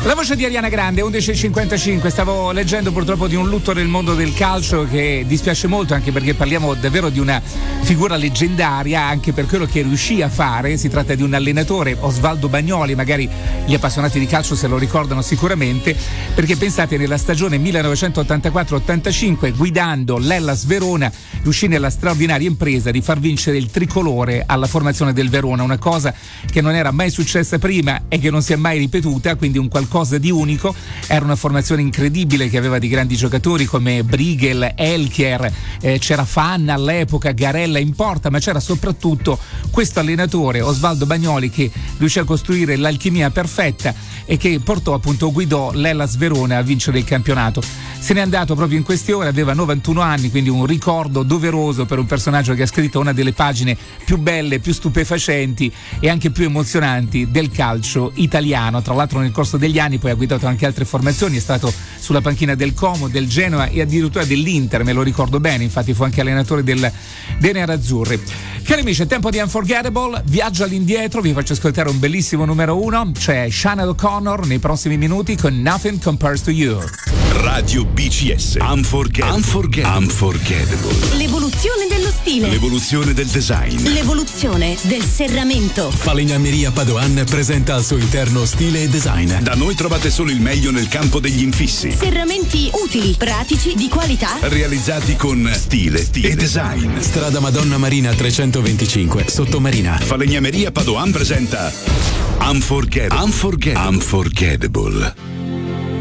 La voce di Ariana Grande, 11.55. Stavo leggendo purtroppo di un lutto nel mondo del calcio che dispiace molto, anche perché parliamo davvero di una figura leggendaria anche per quello che riuscì a fare. Si tratta di un allenatore, Osvaldo Bagnoli, magari gli appassionati di calcio se lo ricordano sicuramente, perché pensate, nella stagione 1984-85, guidando l'Hellas Verona, riuscì nella straordinaria impresa di far vincere il tricolore alla formazione del Verona, una cosa che non era mai successa prima e che non si è mai ripetuta, quindi un qualcosa di unico. Era una formazione incredibile che aveva di grandi giocatori come Brighel, Elkier, c'era Fanna all'epoca, Garella in porta, ma c'era soprattutto questo allenatore Osvaldo Bagnoli che riuscì a costruire l'alchimia perfetta e che guidò l'Hellas Verona a vincere il campionato. Se n'è andato proprio in queste ore, aveva 91 anni, quindi un ricordo doveroso per un personaggio che ha scritto una delle pagine più belle, più stupefacenti e anche più emozionanti del calcio italiano. Tra l'altro nel corso degli anni poi ha guidato anche altre formazioni, è stato sulla panchina del Como, del Genoa e addirittura dell'Inter, me lo ricordo bene, infatti fu anche allenatore dei nerazzurri. Cari amici, è tempo di Unforgettable, viaggio all'indietro, vi faccio ascoltare un bellissimo numero 1, c'è Sinead O'Connor nei prossimi minuti con Nothing Compares to You. Radio BCS Unforgettable. L'evoluzione dello stile, L'evoluzione del design, l'evoluzione del serramento. Falegnameria Padoan presenta al suo interno stile e design. Da noi trovate solo il meglio nel campo degli infissi, Serramenti utili, pratici, di qualità. realizzati con stile e design. Strada Madonna Marina 325, Sottomarina. Falegnameria Padoan presenta Unforgettable.